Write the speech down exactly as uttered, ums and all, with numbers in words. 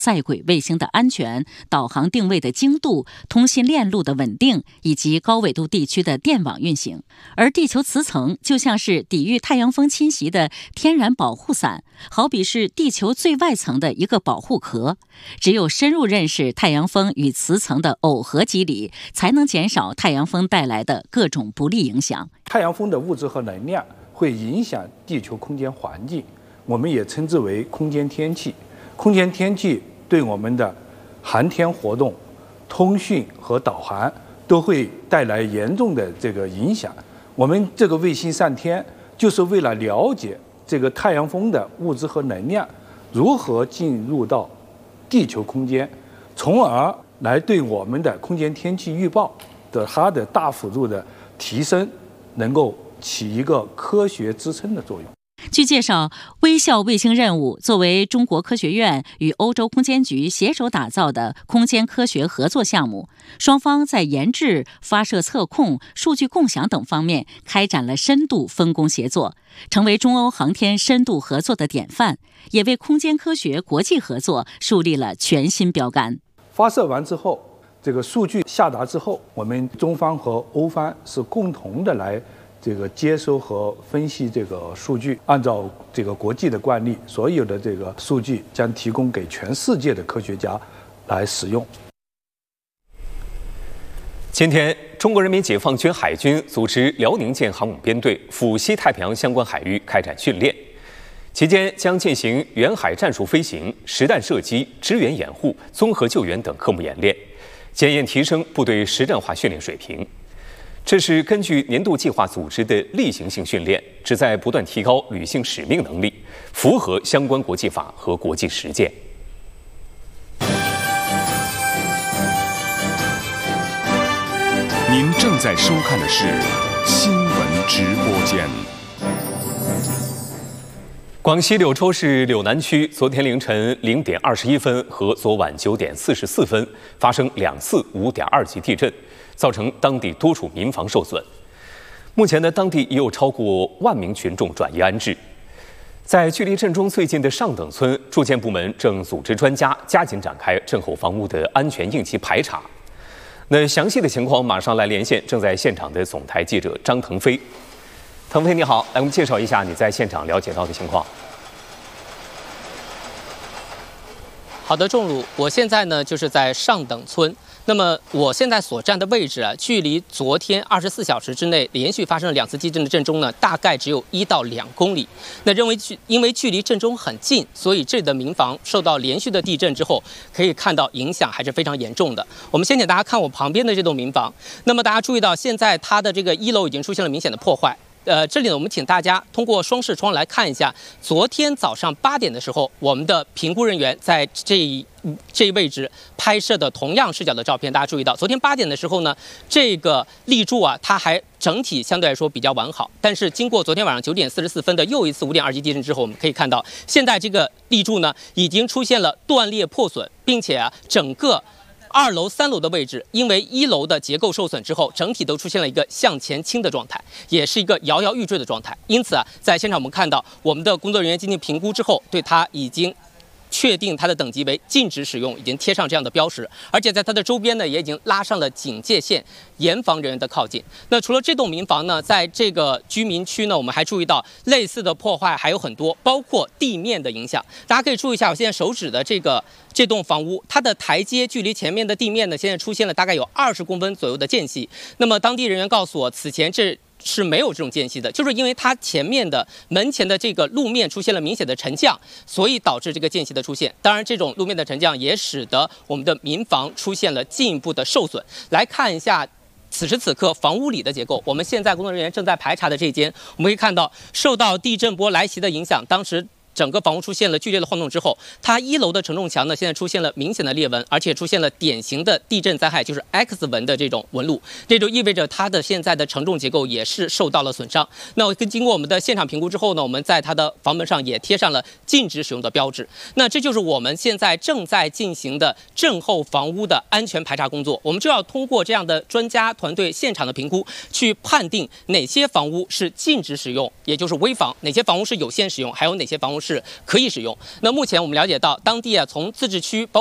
在轨卫星的安全、导航定位的精度、通信链路的稳定以及高纬度地区的电网运行。而地球磁层就像是抵御太阳风侵袭的天然保护伞，好比是地球最外层的一个保护壳。只有深入认识太阳风与磁层的耦合机理，才能减少太阳风带来的各种不利影响。 太阳风的物质和能量会影响地球空间环境，我们也称之为空间天气。空间天气对我们的航天活动、通讯和导航都会带来严重的这个影响。我们这个卫星上天，就是为了了解这个太阳风的物质和能量如何进入到地球空间，从而来对我们的空间天气预报的它的大幅度的提升，能够起一个科学支撑的作用。 据介绍，微笑卫星任务作为中国科学院与欧洲空间局携手打造的空间科学合作项目，双方在研制、发射测控、数据共享等方面开展了深度分工协作，成为中欧航天深度合作的典范，也为空间科学国际合作树立了全新标杆。 发射完之后，这个数据下达之后，我们中方和欧方是共同的来这个接收和分析这个数据，按照这个国际的惯例，所有的这个数据将提供给全世界的科学家来使用。 今天，中国人民解放军海军组织辽宁舰航母编队赴西太平洋相关海域开展训练，期间将进行远海战术飞行、实弹射击、支援掩护、综合救援等科目演练，检验提升部队实战化训练水平。这是根据年度计划组织的例行性训练，旨在不断提高履行使命能力，符合相关国际法和国际实践。 您正在收看的是新闻直播间。 广西柳州市柳南区昨天凌晨零点二十一分和昨晚九点四十四分发生两次五点二级地震，造成当地多处民房受损。目前呢，当地已有超过万名群众转移安置。在距离震中最近的上等村，住建部门正组织专家加紧展开震后房屋的安全应急排查。那详细的情况马上来连线正在现场的总台记者张腾飞。腾飞你好，来我们介绍一下你在现场了解到的情况。 好的，仲鲁，我现在呢就是在上等村。那么我现在所站的位置啊，距离昨天二十四小时之内连续发生了两次地震的震中呢，大概只有一到两公里。那认为距因为距离震中很近，所以这里的民房受到连续的地震之后，可以看到影响还是非常严重的。我们先请大家看我旁边的这栋民房，那么大家注意到现在它的这个一楼已经出现了明显的破坏。呃，这里呢，我们请大家通过双视窗来看一下，昨天早上八点的时候，我们的评估人员在这一这一位置拍摄的同样视角的照片。大家注意到，昨天八点的时候呢，这个立柱啊，它还整体相对来说比较完好。但是经过昨天晚上九点四十四分的又一次五点二级地震之后，我们可以看到，现在这个立柱呢，已经出现了断裂破损，并且啊，整个二楼、三楼的位置，因为一楼的结构受损之后，整体都出现了一个向前倾的状态，也是一个摇摇欲坠的状态。因此啊，在现场我们看到，我们的工作人员进行评估之后，对它已经确定它的等级为禁止使用，已经贴上这样的标识，而且在它的周边呢，也已经拉上了警戒线，严防人员的靠近。那除了这栋民房呢，在这个居民区呢，我们还注意到类似的破坏还有很多，包括地面的影响。大家可以注意一下，我现在手指的这个这栋房屋，它的台阶距离前面的地面呢，现在出现了大概有二十公分左右的间隙。那么当地人员告诉我，此前这是没有这种间隙的，就是因为它前面的门前的这个路面出现了明显的沉降，所以导致这个间隙的出现。当然，这种路面的沉降也使得我们的民房出现了进一步的受损。来看一下此时此刻房屋里的结构，我们现在工作人员正在排查的这间，我们可以看到受到地震波来袭的影响，当时整个房屋出现了剧烈的晃动之后，它一楼的承重墙呢，现在出现了明显的裂纹，而且出现了典型的地震灾害，就是 X 纹的这种纹路，这就意味着它的现在的承重结构也是受到了损伤。那经过我们的现场评估之后呢，我们在它的房门上也贴上了禁止使用的标志。那这就是我们现在正在进行的震后房屋的安全排查工作，我们就要通过这样的专家团队现场的评估，去判定哪些房屋是禁止使用，也就是危房，哪些房屋是有限使用，还有哪些房屋是可以使用。那目前我们了解到，当地啊从自治区包